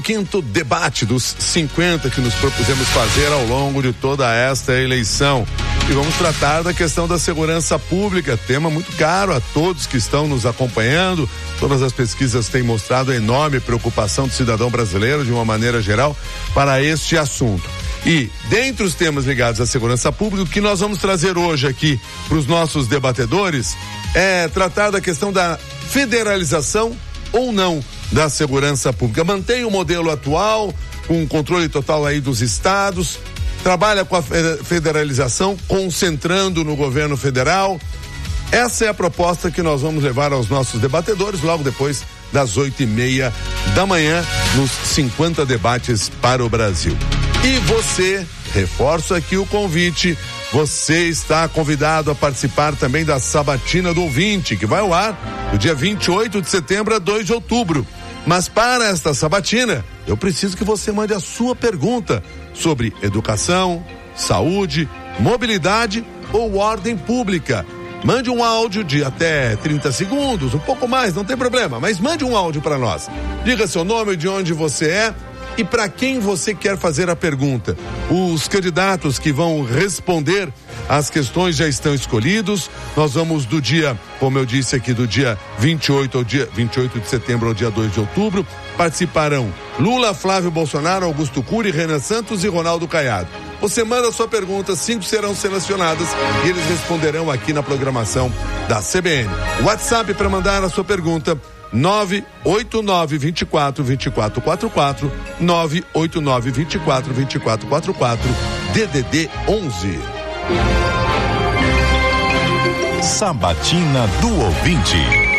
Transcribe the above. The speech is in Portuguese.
Quinto debate dos 50 que nos propusemos fazer ao longo de toda esta eleição. E vamos tratar da questão da segurança pública, tema muito caro a todos que estão nos acompanhando. Todas as pesquisas têm mostrado a enorme preocupação do cidadão brasileiro, de uma maneira geral, para este assunto. E, dentre os temas ligados à segurança pública, o que nós vamos trazer hoje aqui para os nossos debatedores é tratar da questão da federalização ou não da segurança pública. Mantém o modelo atual, com controle total aí dos estados, trabalha com a federalização, concentrando no governo federal. Essa é a proposta que nós vamos levar aos nossos debatedores logo depois das 8:30 da manhã, nos 50 debates para o Brasil. E você, reforço aqui o convite, você está convidado a participar também da Sabatina do Ouvinte, que vai ao ar do dia 28 de setembro a 2 de outubro. Mas para esta sabatina, eu preciso que você mande a sua pergunta sobre educação, saúde, mobilidade ou ordem pública. Mande um áudio de até 30 segundos, um pouco mais, não tem problema, mas mande um áudio para nós. Diga seu nome, de onde você é e para quem você quer fazer a pergunta. Os candidatos que vão responder as questões já estão escolhidos. Nós vamos do dia, como eu disse aqui, do dia 28 de setembro ao dia 2 de outubro. Participarão Lula, Flávio Bolsonaro, Augusto Cury, Renan Santos e Ronaldo Caiado. Você manda a sua pergunta, 5 serão selecionadas e eles responderão aqui na programação da CBN. WhatsApp para mandar a sua pergunta: 989-24-2444, 989-24-2444, DDD 11. Sabatina do Ouvinte.